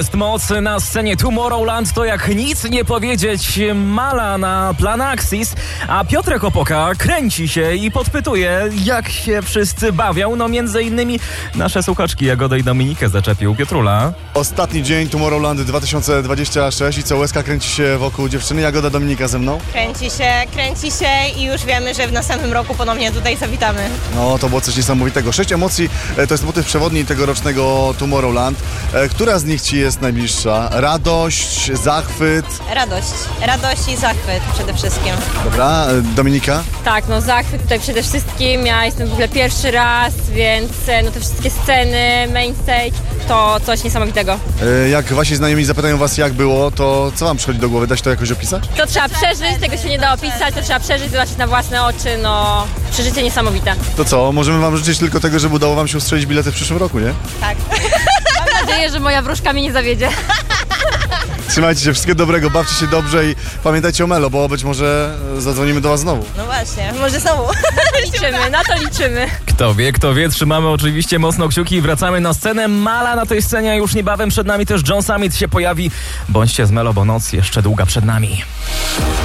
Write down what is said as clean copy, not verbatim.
Jest moc na scenie Tomorrowland, to jak nic nie powiedzieć Mala na Plan Axis, a Piotrek Opoka kręci się i podpytuje, jak się wszyscy bawią. No między innymi nasze słuchaczki Jagodę i Dominikę zaczepił Piotrula. Ostatni dzień Tomorrowland 2026 i co, łezka kręci się wokół dziewczyny. Jagoda, Dominika ze mną. Kręci się i już wiemy, że w następnym roku ponownie tutaj zawitamy. No, to było coś niesamowitego. 6 emocji to jest motyw przewodni tegorocznego Tomorrowland. Która z nich ci jest najbliższa? Radość, zachwyt? Radość i zachwyt przede wszystkim. Dobra, Dominika? Tak, no zachwyt tutaj przede wszystkim. Ja jestem w ogóle pierwszy raz, więc no te wszystkie sceny, main stage, to coś niesamowitego. Jak wasi znajomi zapytają was, jak było, to co wam przychodzi do głowy? Da się to jakoś opisać? To trzeba przeżyć, tego się nie da opisać, to trzeba przeżyć, zobaczyć na własne oczy, no przeżycie niesamowite. To co, możemy wam życzyć tylko tego, żeby udało wam się ustrzelić bilety w przyszłym roku, nie? Tak. Mam nadzieję, że moja wróżka mnie nie zawiedzie. Trzymajcie się, wszystkiego dobrego, bawcie się dobrze i pamiętajcie o Melo, bo być może zadzwonimy do was znowu. No właśnie, może znowu. Na to liczymy. Kto wie, trzymamy oczywiście mocno kciuki i wracamy na scenę Mala. Na tej scenie już niebawem przed nami też John Summit się pojawi. Bądźcie z Melo, bo noc jeszcze długa przed nami.